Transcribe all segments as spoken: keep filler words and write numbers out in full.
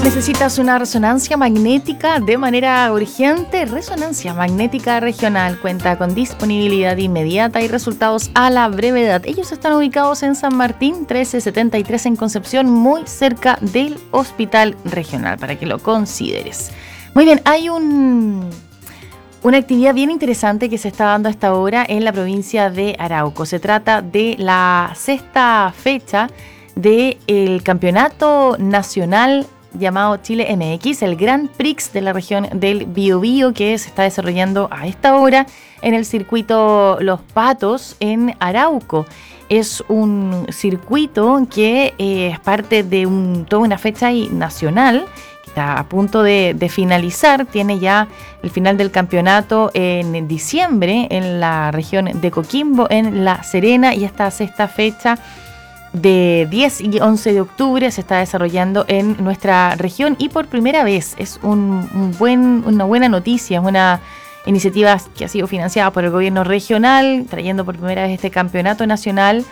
¿Necesitas una resonancia magnética de manera urgente? Resonancia Magnética Regional cuenta con disponibilidad inmediata y resultados a la brevedad. Ellos están ubicados en San Martín trece setenta y tres en Concepción, muy cerca del Hospital Regional, para que lo consideres. Muy bien, hay un... Una actividad bien interesante que se está dando a esta hora en la provincia de Arauco. Se trata de la sexta fecha del Campeonato Nacional llamado Chile M X, el Grand Prix de la región del Biobío, que se está desarrollando a esta hora en el circuito Los Patos en Arauco. Es un circuito que eh, es parte de un, toda una fecha nacional que está a punto de, de finalizar. Tiene ya el final del campeonato en diciembre en la región de Coquimbo, en La Serena, y esta sexta fecha de diez y once de octubre se está desarrollando en nuestra región, y por primera vez es un, un buen, una buena noticia, es una iniciativa que ha sido financiada por el gobierno regional, trayendo por primera vez este campeonato nacional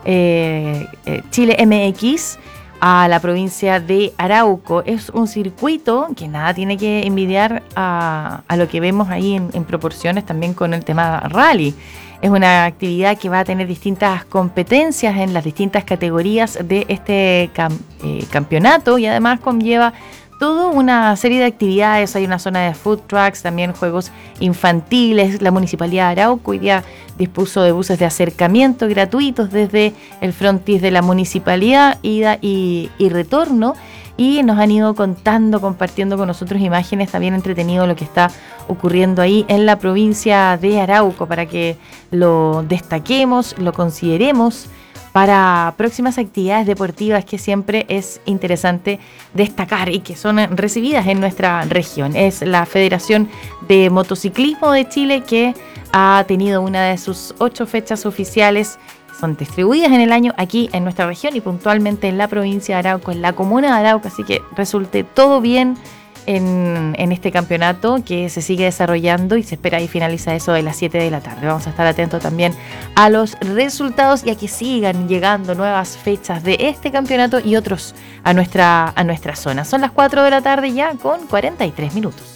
eh, eh, Chile M X a la provincia de Arauco. Es un circuito que nada tiene que envidiar a, a lo que vemos ahí en, en proporciones también con el tema rally. Es una actividad que va a tener distintas competencias en las distintas categorías de este cam- eh, campeonato, y además conlleva toda una serie de actividades. Hay una zona de food trucks, también juegos infantiles. La Municipalidad de Arauco hoy día dispuso de buses de acercamiento gratuitos desde el frontis de la municipalidad, ida y, y retorno. Y nos han ido contando, compartiendo con nosotros imágenes. También entretenido lo que está ocurriendo ahí en la provincia de Arauco, para que lo destaquemos, lo consideremos para próximas actividades deportivas que siempre es interesante destacar y que son recibidas en nuestra región. Es la Federación de Motociclismo de Chile, que ha tenido una de sus ocho fechas oficiales. Son distribuidas en el año aquí en nuestra región y puntualmente en la provincia de Arauco, en la comuna de Arauco. Así que resulte todo bien en, en este campeonato que se sigue desarrollando y se espera y finaliza eso de las siete de la tarde. Vamos a estar atentos también a los resultados y a que sigan llegando nuevas fechas de este campeonato y otros a nuestra, a nuestra zona. Son las cuatro de la tarde ya con cuarenta y tres minutos.